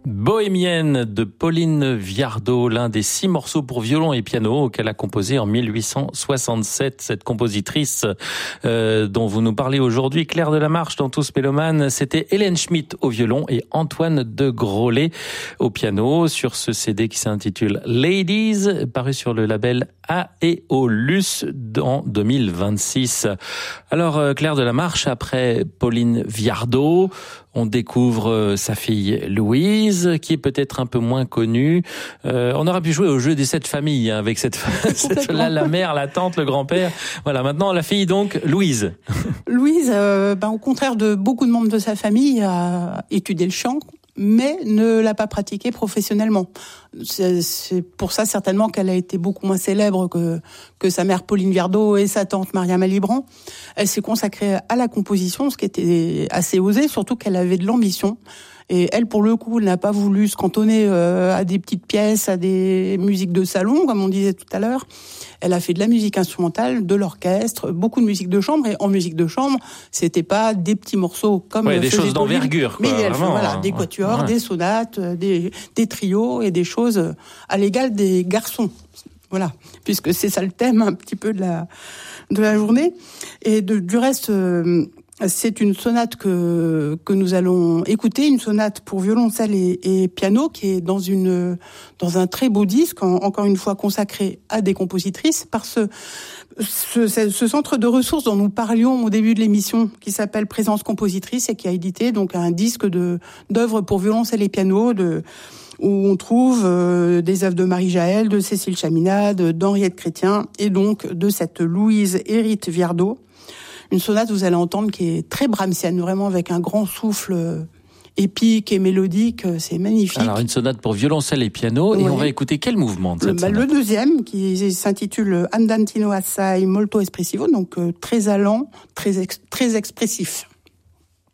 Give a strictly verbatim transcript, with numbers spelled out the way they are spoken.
Bohémienne de Pauline Viardot, l'un des six morceaux pour violon et piano qu'elle a composé en mille huit cent soixante-sept. Cette compositrice euh, dont vous nous parlez aujourd'hui, Claire Delamarche dans Tous Mélomanes, c'était Hélène Schmitt au violon et Antoine de Grollet au piano sur ce C D qui s'intitule Ladies, paru sur le label Aeolus en deux mille vingt-six. Alors Claire Delamarche, après Pauline Viardot, on découvre sa fille Louise, qui est peut-être un peu moins connue. Euh, on aurait pu jouer au jeu des sept familles hein, avec cette, cette là, la mère, la tante, le grand-père. Voilà, maintenant la fille donc Louise. Louise, euh, ben, au contraire de beaucoup de membres de sa famille, a étudié le chant, mais ne l'a pas pratiqué professionnellement. C'est, c'est pour ça certainement qu'elle a été beaucoup moins célèbre que, que sa mère Pauline Viardot et sa tante Maria Malibran. Elle s'est consacrée à la composition, ce qui était assez osé, surtout qu'elle avait de l'ambition. Et elle, pour le coup, n'a pas voulu se cantonner euh, à des petites pièces, à des musiques de salon, comme on disait tout à l'heure. Elle a fait de la musique instrumentale, de l'orchestre, beaucoup de musique de chambre. Et en musique de chambre, c'était pas des petits morceaux comme ouais, des choses d'envergure, mais quoi, elle vraiment, fait, voilà, des quatuors, ouais. des sonates, des, des trios et des choses à l'égal des garçons. Voilà, puisque c'est ça le thème un petit peu de la de la journée. Et de, du reste. Euh, C'est une sonate que que nous allons écouter, une sonate pour violoncelle et, et piano qui est dans une dans un très beau disque, en, encore une fois consacré à des compositrices, par ce, ce ce centre de ressources dont nous parlions au début de l'émission, qui s'appelle Présence Compositrice et qui a édité donc un disque de d'œuvres pour violoncelle et piano de où on trouve euh, des œuvres de Marie Jaël, de Cécile Chaminade, d'Henriette Chrétien et donc de cette Louise Hérite Viardot. Une sonate, vous allez entendre, qui est très brahmsienne, vraiment avec un grand souffle épique et mélodique, c'est magnifique. Alors une sonate pour violoncelle et piano, oui. Et on va écouter quel mouvement de cette le, bah, le deuxième, qui s'intitule Andantino assai molto espressivo, donc euh, très allant, très, ex, très expressif.